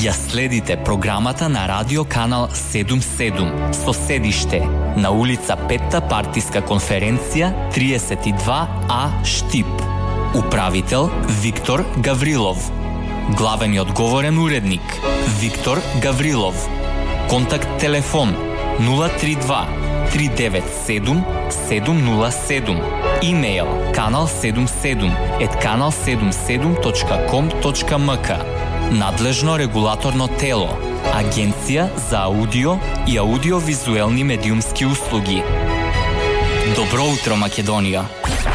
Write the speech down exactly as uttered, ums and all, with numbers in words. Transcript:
Ја следите програмата на радио канал седумдесет и седум со седиште на улица Петта партиска конференција триесет и два А Штип. Управител Виктор Гаврилов. Главен и одговорен уредник Виктор Гаврилов. Контакт телефон нула три два три девет седум седум нула седум. Имејл канал седумдесет и седум ет канал седумдесет и седум точка ком точка ем ка. Надлежно регулаторно тело Агенција за аудио и аудиовизуелни медиумски услуги. Добро утро, Македонија!